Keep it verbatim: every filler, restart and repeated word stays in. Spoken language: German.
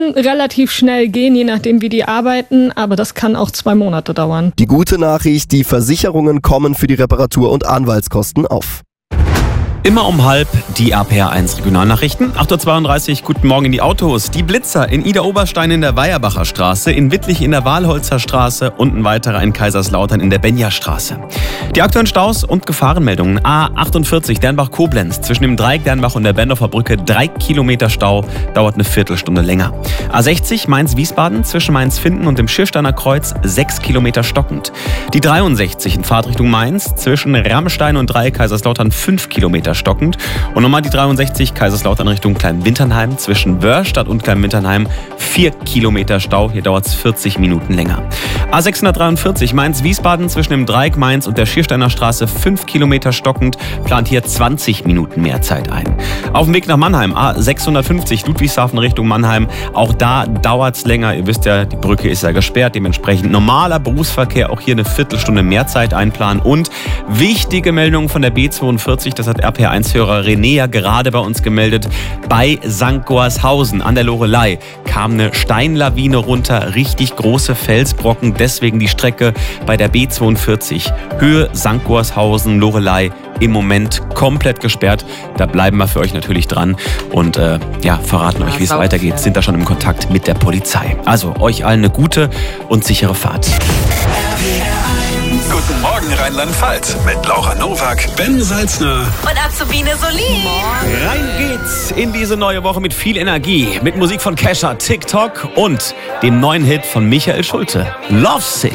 relativ schnell gehen, je nachdem wie die arbeiten, aber das kann auch zwei Monate dauern. Die gute Nachricht, die Versicherungen kommen für die Reparatur- und Anwaltskosten auf. Immer um halb die R P R eins Regionalnachrichten. acht Uhr zweiunddreißig, guten Morgen in die Autos. Die Blitzer in Ida-Oberstein in der Weierbacher Straße, in Wittlich in der Wahlholzer Straße und ein weiterer in Kaiserslautern in der Benja-Straße. Die aktuellen Staus und Gefahrenmeldungen. A achtundvierzig Dernbach-Koblenz. Zwischen dem Dreieck Dernbach und der Bendorfer Brücke drei Kilometer Stau, dauert eine Viertelstunde länger. A sechzig Mainz-Wiesbaden zwischen Mainz-Finden und dem Schiersteiner Kreuz sechs Kilometer stockend. Die dreiundsechzig in Fahrtrichtung Mainz zwischen Rammstein und Dreieck Kaiserslautern fünf Kilometer stockend. Und nochmal die dreiundsechzig Kaiserslautern Richtung Kleinwinternheim zwischen Wörstadt und Kleinwinternheim vier Kilometer Stau. Hier dauert es vierzig Minuten länger. A sechshundertdreiundvierzig Mainz-Wiesbaden zwischen dem Dreieck Mainz und der Schiersteiner Straße fünf Kilometer stockend. Plant hier zwanzig Minuten mehr Zeit ein. Auf dem Weg nach Mannheim A sechshundertfünfzig Ludwigshafen Richtung Mannheim. Auch da dauert es länger. Ihr wisst ja, die Brücke ist ja gesperrt. Dementsprechend normaler Berufsverkehr. Auch hier eine Viertelstunde mehr Zeit einplanen. Und wichtige Meldung von der B zweiundvierzig. Das hat R P R eins Hörer René ja gerade bei uns gemeldet. Bei Sankt Goarshausen an der Loreley kam eine Steinlawine runter, richtig große Felsbrocken, deswegen die Strecke bei der B zweiundvierzig Höhe Sankt Goarshausen, Loreley im Moment komplett gesperrt. Da bleiben wir für euch natürlich dran und äh, ja, verraten euch, wie es weitergeht. Sind da schon im Kontakt mit der Polizei. Also euch allen eine gute und sichere Fahrt. Guten Morgen Rheinland-Pfalz mit Laura Nowak, Ben Salzner und Azubine Solin. Rein geht's in diese neue Woche mit viel Energie, mit Musik von Kesha, TikTok und dem neuen Hit von Michael Schulte, Love Sick.